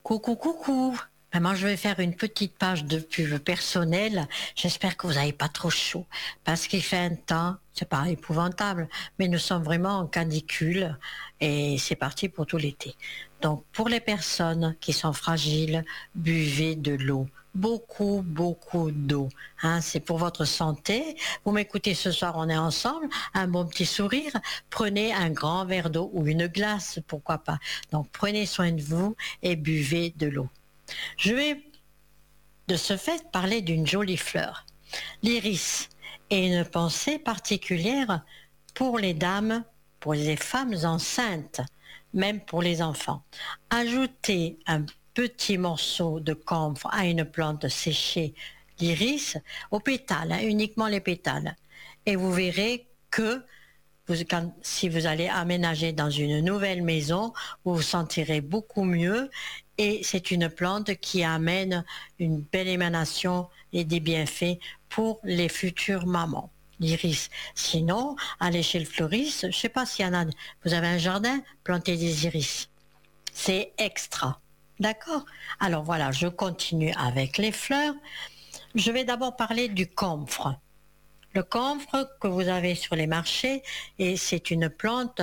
Coucou, coucou. Maintenant, je vais faire une petite page de pub personnelle. J'espère que vous n'avez pas trop chaud parce qu'il fait un temps, c'est pas épouvantable, mais nous sommes vraiment en canicule et c'est parti pour tout l'été. Donc, pour les personnes qui sont fragiles, buvez de l'eau. Beaucoup, beaucoup d'eau. Hein, c'est pour votre santé. Vous m'écoutez ce soir, on est ensemble. Un bon petit sourire. Prenez un grand verre d'eau ou une glace, pourquoi pas. Donc, prenez soin de vous et buvez de l'eau. Je vais de ce fait parler d'une jolie fleur, l'iris, et une pensée particulière pour les dames, pour les femmes enceintes, même pour les enfants. Ajoutez un petit morceau de camphre à une plante séchée, l'iris, aux pétales, hein, uniquement les pétales, et vous verrez que si vous allez aménager dans une nouvelle maison, vous vous sentirez beaucoup mieux et c'est une plante qui amène une belle émanation et des bienfaits pour les futures mamans. L'iris. Sinon, allez chez le fleuriste, je ne sais pas s'il y en a, vous avez un jardin, plantez des iris. C'est extra. D'accord? Alors voilà, je continue avec les fleurs. Je vais d'abord parler du camphre. Le camphre que vous avez sur les marchés, et c'est une plante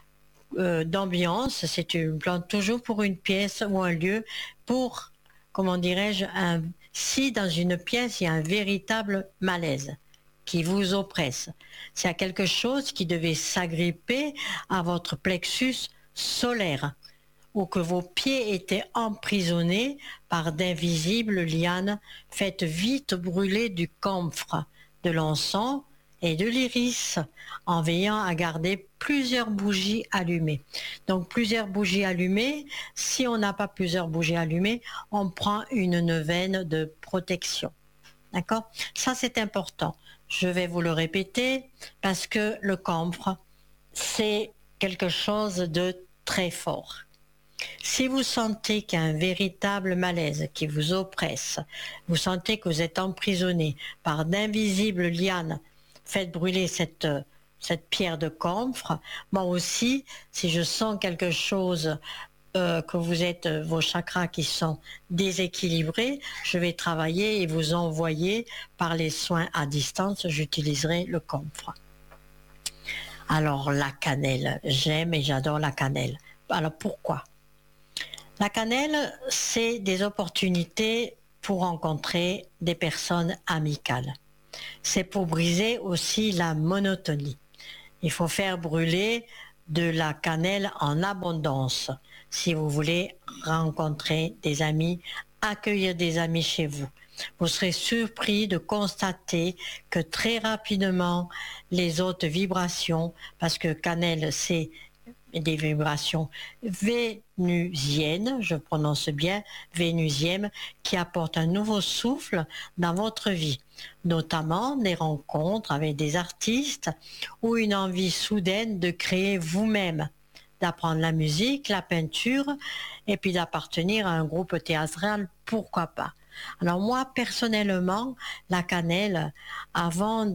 d'ambiance, c'est une plante toujours pour une pièce ou un lieu, pour, comment dirais-je, si dans une pièce il y a un véritable malaise qui vous oppresse, s'il y a quelque chose qui devait s'agripper à votre plexus solaire, ou que vos pieds étaient emprisonnés par d'invisibles lianes, faites vite brûler du camphre, de l'encens et de l'iris, en veillant à garder plusieurs bougies allumées. Donc plusieurs bougies allumées, si on n'a pas plusieurs bougies allumées, on prend une neuvaine de protection. D'accord? Ça c'est important. Je vais vous le répéter parce que le camphre, c'est quelque chose de très fort. Si vous sentez qu'il y a un véritable malaise qui vous oppresse, vous sentez que vous êtes emprisonné par d'invisibles lianes, faites brûler cette pierre de camphre. Moi aussi, si je sens quelque chose, que vous êtes, vos chakras qui sont déséquilibrés, je vais travailler et vous envoyer par les soins à distance, j'utiliserai le camphre. Alors la cannelle, j'aime et j'adore la cannelle. Alors pourquoi ? La cannelle, c'est des opportunités pour rencontrer des personnes amicales. C'est pour briser aussi la monotonie. Il faut faire brûler de la cannelle en abondance si vous voulez rencontrer des amis, accueillir des amis chez vous. Vous serez surpris de constater que très rapidement, les hautes vibrations, parce que cannelle, c'est des vibrations vénusiennes, je prononce bien, vénusiennes, qui apportent un nouveau souffle dans votre vie, notamment des rencontres avec des artistes ou une envie soudaine de créer vous-même, d'apprendre la musique, la peinture et puis d'appartenir à un groupe théâtral, pourquoi pas. Alors moi, personnellement, la cannelle, avant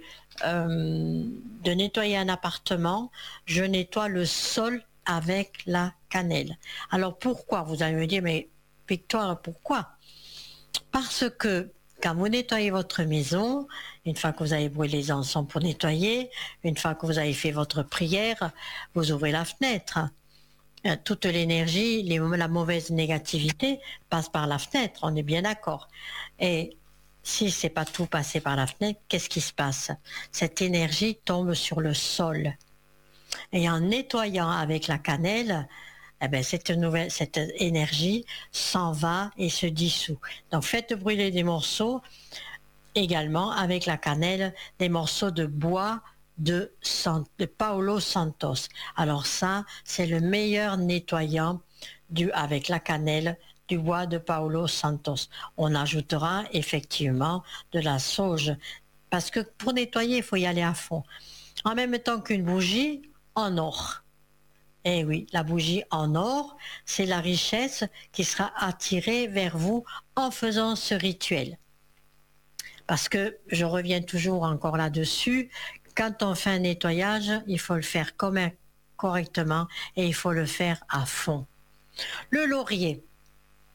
de nettoyer un appartement, je nettoie le sol avec la cannelle. Alors pourquoi? Vous allez me dire, mais Victoire, pourquoi? Parce que quand vous nettoyez votre maison, une fois que vous avez brûlé les encens pour nettoyer, une fois que vous avez fait votre prière, vous ouvrez la fenêtre. Toute l'énergie, la mauvaise négativité passe par la fenêtre, on est bien d'accord. Et si c'est pas tout passé par la fenêtre, qu'est-ce qui se passe? Cette énergie tombe sur le sol. Et en nettoyant avec la cannelle, eh ben, cette énergie s'en va et se dissout. Donc faites brûler des morceaux, également avec la cannelle, des morceaux de bois de Paolo Santos. Alors ça, c'est le meilleur nettoyant avec la cannelle du bois de Paolo Santos. On ajoutera effectivement de la sauge, parce que pour nettoyer, il faut y aller à fond. En même temps qu'une bougie en or. Eh oui, la bougie en or, c'est la richesse qui sera attirée vers vous en faisant ce rituel. Parce que je reviens toujours encore là-dessus, quand on fait un nettoyage, il faut le faire correctement et il faut le faire à fond. Le laurier.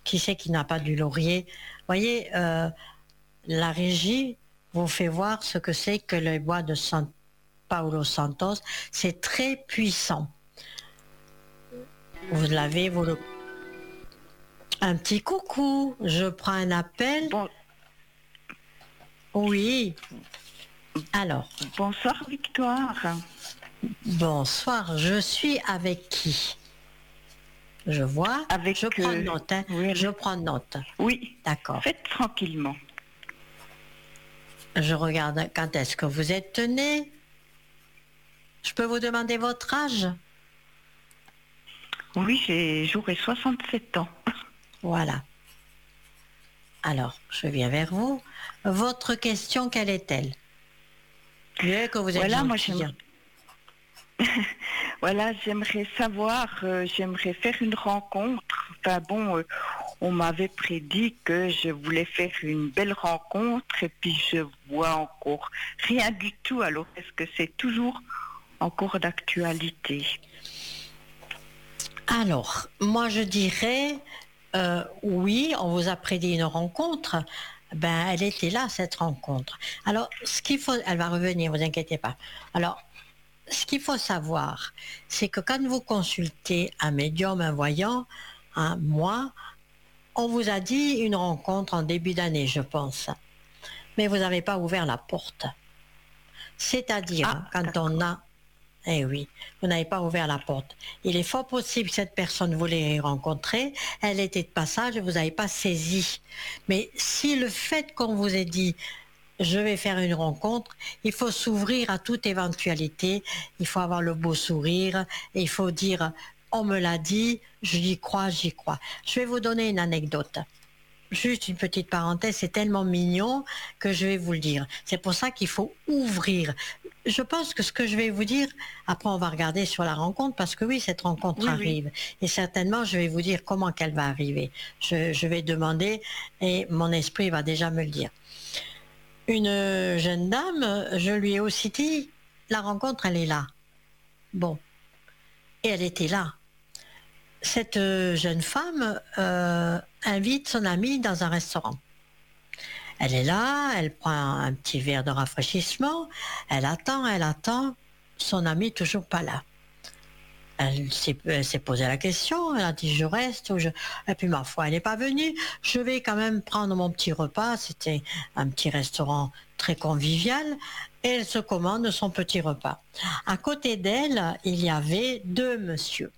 Qui c'est qui n'a pas du laurier? Voyez, la régie vous fait voir ce que c'est que le bois de San Paulo Santos. C'est très puissant. Vous l'avez, vous le... Un petit coucou, je prends un appel. Bon, Oui. Alors, bonsoir Victoire. bonsoir, je suis avec qui? Je vois, Avec, je prends note, hein. oui, Je prends note. Oui, D'accord. faites tranquillement. Je regarde quand est-ce que vous êtes né. Je peux vous demander votre âge? Oui, j'aurai 67 ans. Voilà. Alors, je viens vers vous. Votre question, quelle est-elle? Mieux que vous êtes Voilà, moi gentil. Voilà, j'aimerais savoir, j'aimerais faire une rencontre. Enfin bon, on m'avait prédit que je voulais faire une belle rencontre et puis je vois encore rien du tout. Alors, est-ce que c'est toujours en cours d'actualité? Alors, moi je dirais, oui, on vous a prédit une rencontre. Ben, elle était là, cette rencontre. Alors, ce qu'il faut, elle va revenir, vous inquiétez pas. Alors, ce qu'il faut savoir, c'est que quand vous consultez un médium, un voyant, moi, on vous a dit une rencontre en début d'année, je pense. Mais vous n'avez pas ouvert la porte. C'est-à-dire, quand on a... Eh oui, vous n'avez pas ouvert la porte. Il est fort possible que cette personne voulait rencontrer, elle était de passage et vous n'avez pas saisi. Mais si le fait qu'on vous ait dit je vais faire une rencontre, il faut s'ouvrir à toute éventualité, il faut avoir le beau sourire, et il faut dire on me l'a dit, j'y crois, j'y crois. Je vais vous donner une anecdote. Juste une petite parenthèse, c'est tellement mignon que je vais vous le dire. C'est pour ça qu'il faut ouvrir. Je pense que ce que je vais vous dire, après on va regarder sur la rencontre, parce que oui, cette rencontre arrive. Et certainement, je vais vous dire comment qu'elle va arriver. Je vais demander et mon esprit va déjà me le dire. Une jeune dame, je lui ai aussi dit, la rencontre, elle est là. Bon. Et elle était là. Cette jeune femme invite son amie dans un restaurant. Elle est là, elle prend un petit verre de rafraîchissement, elle attend, son ami toujours pas là. Elle s'est posé la question, elle a dit je reste ou je... Et puis ma foi, elle n'est pas venue. Je vais quand même prendre mon petit repas, c'était un petit restaurant très convivial, et elle se commande son petit repas. À côté d'elle, il y avait deux messieurs.